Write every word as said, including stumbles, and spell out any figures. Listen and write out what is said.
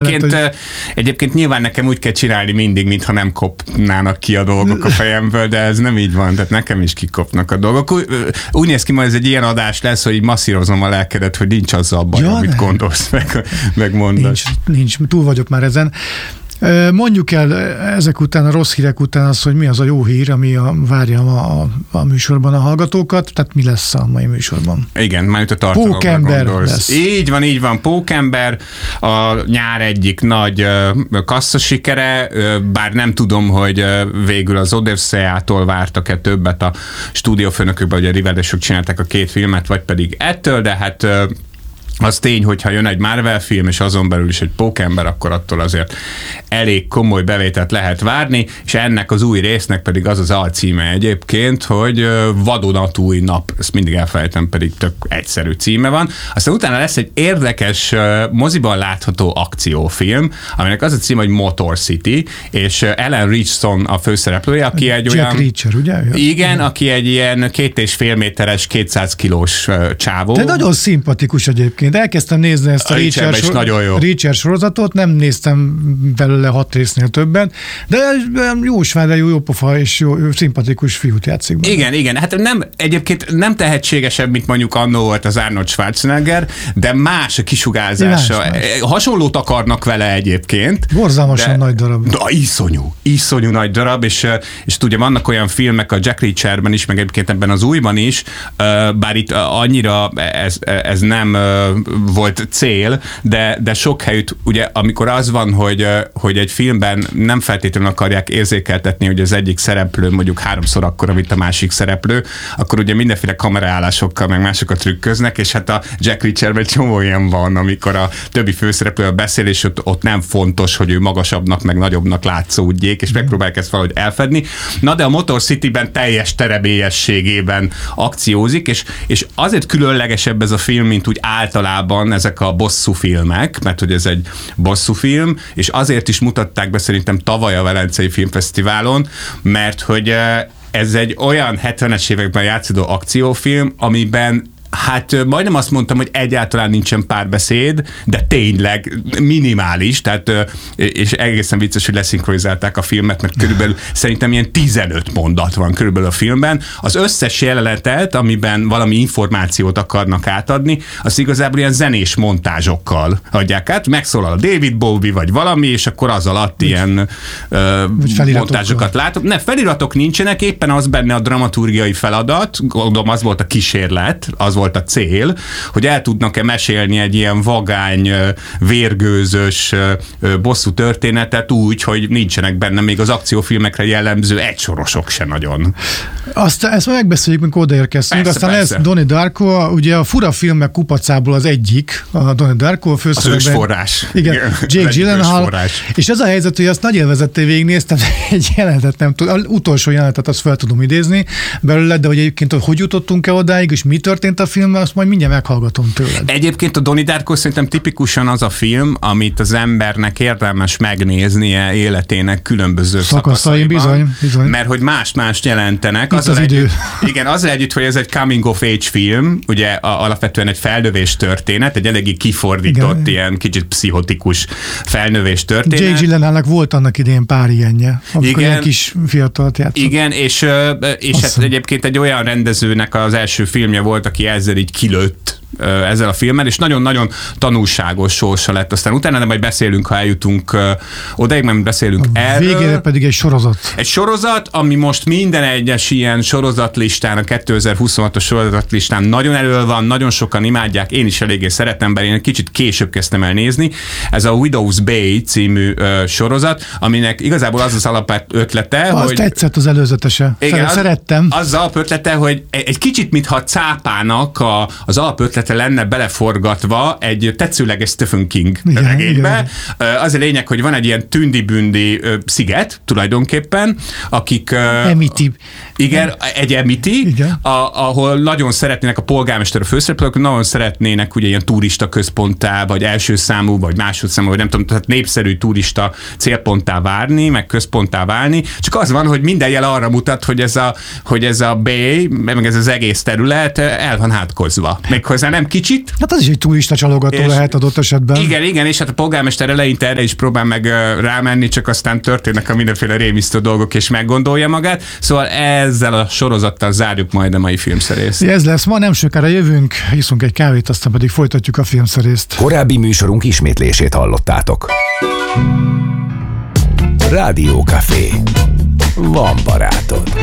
Egyébként, Mert, hogy... egyébként nyilván nekem úgy kell csinálni mindig, mintha nem kopnának ki a dolgok a fejemből, de ez nem így van, tehát nekem is kikopnak a dolgok. Úgy, úgy néz ki, majd ez egy ilyen adás lesz, hogy masszírozom a lelkedet, hogy nincs azzal baj, ja, amit gondolsz, meg, meg mondasz. Nincs, nincs, túl vagyok már ezen. Mondjuk el ezek után, a rossz hírek után az, hogy mi az a jó hír, ami a, várja a, a, a műsorban a hallgatókat, tehát mi lesz a mai műsorban. Igen, már itt a tartalomra Pókember gondolsz. lesz. Így van, így van, Pókember, a nyár egyik nagy kasszasikere, bár nem tudom, hogy végül az Odüsszeiától vártak-e többet a stúdiófőnökökben, hogy a Rivedesok csinálták a két filmet, vagy pedig ettől, de hát az tény, hogyha jön egy Marvel film, és azon belül is egy Pókember, akkor attól azért elég komoly bevételt lehet várni, és ennek az új résznek pedig az az alcíme egyébként, hogy Vadonatúj nap, ezt mindig elfelejtem, pedig tök egyszerű címe van. Aztán utána lesz egy érdekes, moziban látható akciófilm, aminek az a címe, hogy Motor City, és Ellen Richardson a főszereplője, aki egy Jack olyan... Reacher, ugye? Igen, igen, aki egy ilyen két és fél méteres, kétszáz kilós csávó. De nagyon szimpatikus egyébként. Elkezdtem nézni ezt a, a Reacher, sor- Reacher sorozatot, nem néztem belőle hat résznél többen, de jó svájda, jó, jó pofa és jó, jó szimpatikus fiút játszik benne. Igen, igen, hát nem, egyébként nem tehetségesebb, mint mondjuk annó volt az Arnold Schwarzenegger, de más a kisugárzása. Más, más. Hasonlót akarnak vele egyébként. Borzalmasan nagy darab. De iszonyú, iszonyú nagy darab, és, és ugye vannak olyan filmek a Jack Reacherben is, meg egyébként ebben az újban is, bár itt annyira ez, ez nem volt cél, de, de sok helyütt, ugye, amikor az van, hogy, hogy egy filmben nem feltétlenül akarják érzékeltetni, hogy az egyik szereplő mondjuk háromszor akkora, mint a másik szereplő, akkor ugye mindenféle kameraállásokkal meg másokat trükköznek, és hát a Jack Reacherben csomó ilyen van, amikor a többi főszereplővel beszél, és ott, ott nem fontos, hogy ő magasabbnak, meg nagyobbnak látszódjék, és megpróbálják ezt valahogy elfedni. Na de a Motor Cityben teljes terebélyességében akciózik, és, és azért különlegesebb ez a film, mint úgy általában ezek a bosszú filmek, mert hogy ez egy bosszú film, és azért is mutatták be szerintem tavaly a Velencei Filmfesztiválon, mert hogy ez egy olyan hetvenes években játszódó akciófilm, amiben hát majdnem azt mondtam, hogy egyáltalán nincsen párbeszéd, de tényleg minimális, tehát, és egészen vicces, hogy leszinkronizálták a filmet, mert körülbelül szerintem ilyen tizenöt mondat van körülbelül a filmben. Az összes jelenetet, amiben valami információt akarnak átadni, az igazából ilyen zenés montázsokkal adják át. Megszólal a David Bowie, vagy valami, és akkor az alatt ilyen uh, montázsokat látok. Ne, feliratok nincsenek, éppen az benne a dramaturgiai feladat, gondolom az volt a kísérlet, az volt a cél, hogy el tudnak-e mesélni egy ilyen vagány, vérgőzös bosszú történetet úgy, hogy nincsenek benne még az akciófilmekre jellemző egysorosok se nagyon. Azt, ezt megbeszéljük, amikor odaérkeztünk. Persze, Aztán persze. lesz Donnie Darko, ugye a fura filmek kupacából az egyik, a Donnie Darko főszerepben. Az ősforrás. Igen, Jake Gyllenhaal. És ez a helyzet, hogy azt nagy élvezettel végignéztem, egy jelenetet nem tudom, az utolsó jelenetet azt fel tudom idézni belőle, de hogy egyébként, hogy jutottunk el odáig, és mi történt a filmben, azt majd mindjárt meghallgatom tőled. Egyébként a Donnie Darko szerintem tipikusan az a film, amit az embernek érdemes megnéznie életének különböző szakaszaiban. Bizony, bizony. Mert hogy mást-mást jelentenek. Az, az együtt, idő. Igen, azzal együtt, hogy ez egy coming of age film, ugye a, alapvetően egy felnövés történet, egy eléggé kifordított, igen, ilyen kicsit pszichotikus felnövés történet. Jake Gyllenhaalnak volt annak idején pár ilyenje, amikor ilyen kis fiatalt játszott. Igen, és, és hát egyébként egy olyan rendezőnek az első filmje volt, aki ezzel így kilőtt ezzel a filmmel, és nagyon-nagyon tanulságos sorsa lett. Aztán utána nem majd beszélünk, ha eljutunk odaig, mert beszélünk a erről. Végére pedig egy sorozat. Egy sorozat, ami most minden egyes ilyen sorozatlistán, a kétezer-huszonhatos sorozatlistán nagyon elő van, nagyon sokan imádják, én is eléggé szeretem, bár én egy kicsit később kezdtem el nézni. Ez a Widow's Bay című uh, sorozat, aminek igazából az az alap ötlete, azt hogy... tetszett az előzetese. Igen, szerettem. Az, az alapötlete, hogy egy kicsit mintha cápának a, az alapötlete lenne beleforgatva egy tetszőleges Stephen King igen, regénybe. Igen. Az a lényeg, hogy van egy ilyen tündi-bündi sziget tulajdonképpen, akik... Emiti. Igen, egy Emiti, a, ahol nagyon szeretnének a polgármester, a főszereplők, nagyon szeretnének ugye ilyen turista központtá, vagy első számú, vagy másodszámú, vagy nem tudom, tehát népszerű turista célponttá várni, meg központtá válni. Csak az van, hogy minden jel arra mutat, hogy ez a, hogy ez a bay, meg ez az egész terület el van hátkozva. Méghozzá nem kicsit. Hát az is egy turista csalogató lehet adott esetben. Igen, igen, és hát a polgármester eleinte erre is próbál meg rámenni, csak aztán történnek a mindenféle rémisztő dolgok, és meggondolja magát. Szóval ezzel a sorozattal zárjuk majd a mai filmszerészt. Ez lesz ma, nem sokára jövünk, iszunk egy kávét, aztán pedig folytatjuk a filmszerészt. Korábbi műsorunk ismétlését hallottátok. Rádió Café. Van barátod.